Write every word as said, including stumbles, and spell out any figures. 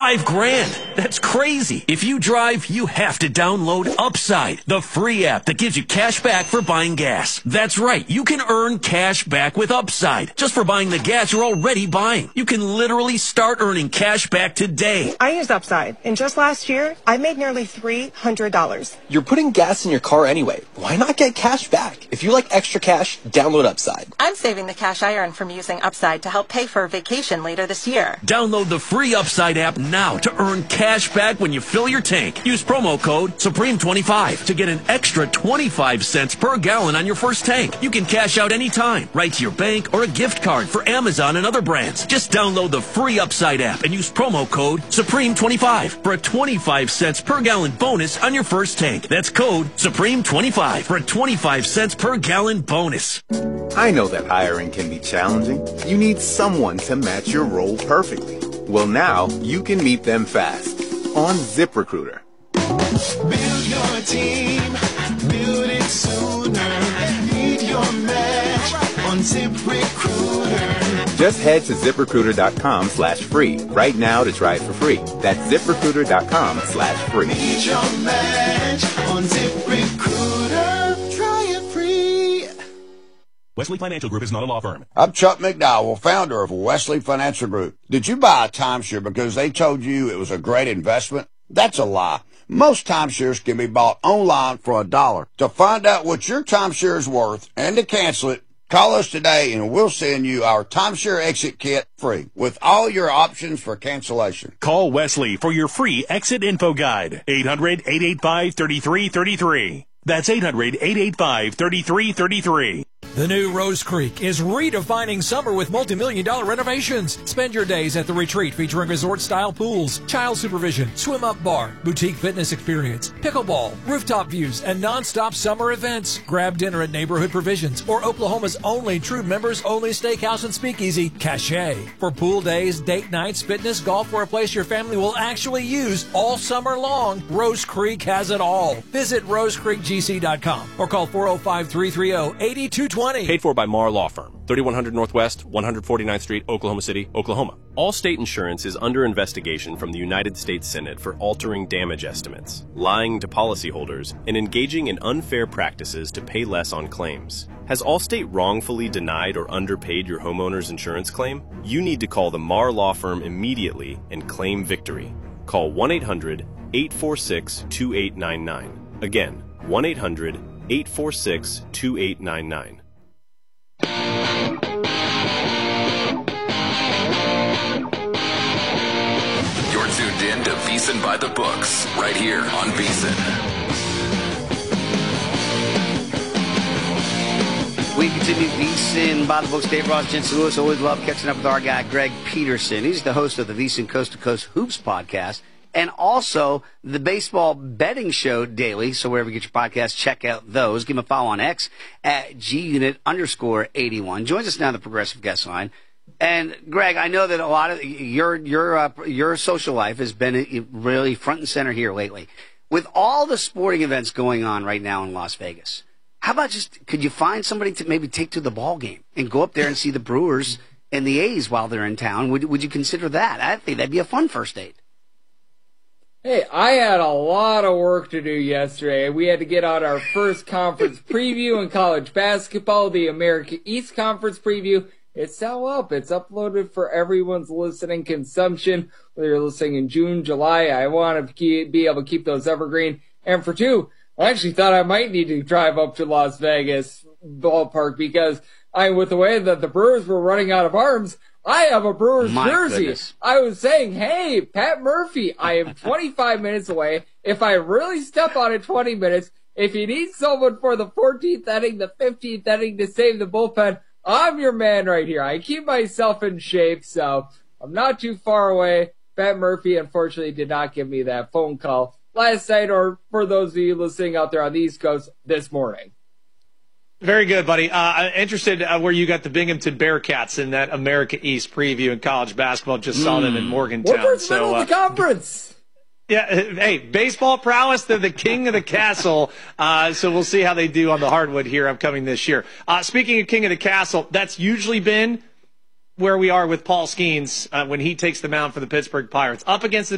Five grand. That's crazy. If you drive, you have to download Upside, the free app that gives you cash back for buying gas. That's right. You can earn cash back with Upside just for buying the gas you're already buying. You can literally start earning cash back today. I used Upside, and just last year, I made nearly three hundred dollars. You're putting gas in your car anyway. Why not get cash back? If you like extra cash, download Upside. I'm saving the cash I earn from using Upside to help pay for a vacation later this year. Download the free Upside app now to earn cash back when you fill your tank. Use promo code Supreme twenty-five to get an extra twenty-five cents per gallon on your first tank. You can cash out anytime, right to your bank or a gift card for Amazon and other brands. Just download the free Upside app and use promo code Supreme twenty-five for a twenty-five cents per gallon bonus on your first tank. That's code Supreme twenty-five for a twenty-five cents per gallon bonus. I know that hiring can be challenging. You need someone to match your role perfectly. Well, now you can meet them fast on ZipRecruiter. Build your team, build it sooner. Meet your match on ZipRecruiter. Just head to ZipRecruiter.com slash free right now to try it for free. That's ZipRecruiter.com slash free. Meet your match on ZipRecruiter. Try it free. Wesley Financial Group is not a law firm. I'm Chuck McDowell, founder of Wesley Financial Group. Did you buy a timeshare because they told you it was a great investment? That's a lie. Most timeshares can be bought online for a dollar. To find out what your timeshare is worth and to cancel it, call us today and we'll send you our timeshare exit kit free with all your options for cancellation. Call Wesley for your free exit info guide. eight hundred, eight eight five, three three three three. That's eight hundred, eight eight five, three three three three. The new Rose Creek is redefining summer with multi-million dollar renovations. Spend your days at the retreat featuring resort-style pools, child supervision, swim-up bar, boutique fitness experience, pickleball, rooftop views, and non-stop summer events. Grab dinner at Neighborhood Provisions or Oklahoma's only true members-only steakhouse and speakeasy, Cache. For pool days, date nights, fitness, golf, or a place your family will actually use all summer long, Rose Creek has it all. Visit rose creek g c dot com or call four oh five, three three oh, eight two two oh. Paid for by Marr Law Firm, thirty-one hundred Northwest, one forty-ninth Street, Oklahoma City, Oklahoma. Allstate Insurance is under investigation from the United States Senate for altering damage estimates, lying to policyholders, and engaging in unfair practices to pay less on claims. Has Allstate wrongfully denied or underpaid your homeowner's insurance claim? You need to call the Marr Law Firm immediately and claim victory. Call one eight hundred, eight four six, two eight nine nine. Again, one eight hundred, eight four six, two eight nine nine. You're tuned in to VSiN by the Books, right here on VSiN. We continue VSiN by the Books. Dave Ross, Jensen Lewis. Always love catching up with our guy, Greg Peterson. He's the host of the VSiN Coast to Coast Hoops podcast and also the Baseball Betting Show daily. So wherever you get your podcasts, check out those. Give him a follow on X at G-Unit underscore eighty-one. Joins us now on the Progressive Guest Line. And Greg, I know that a lot of your your uh, your social life has been really front and center here lately. With all the sporting events going on right now in Las Vegas, how about just could you find somebody to maybe take to the ball game and go up there and see the Brewers and the A's while they're in town? Would would you consider that? I think that'd be a fun first date. Hey, I had a lot of work to do yesterday. We had to get out our first conference preview in college basketball, the America East Conference preview. It's now up. It's uploaded for everyone's listening consumption. Whether you're listening in June, July, I want to keep, be able to keep those evergreen. And for two, I actually thought I might need to drive up to Las Vegas ballpark because I, with the way that the Brewers were running out of arms, I have a Brewers My jersey. goodness. I was saying, hey, Pat Murphy, I am twenty-five minutes away. If I really step on it twenty minutes, if you need someone for the fourteenth inning, the fifteenth inning to save the bullpen, I'm your man right here. I keep myself in shape, so I'm not too far away. Pat Murphy, unfortunately, did not give me that phone call last night, or for those of you listening out there on the East Coast, this morning. Very good, buddy. Uh, interested uh, where you got the Binghamton Bearcats in that America East preview in college basketball. Just saw them in Morgantown. Woodward's so, middle uh, of the conference. Yeah, hey, baseball prowess, they're the king of the castle, uh, so we'll see how they do on the hardwood here upcoming this year. Uh, speaking of king of the castle, that's usually been where we are with Paul Skeens uh, when he takes the mound for the Pittsburgh Pirates. Up against the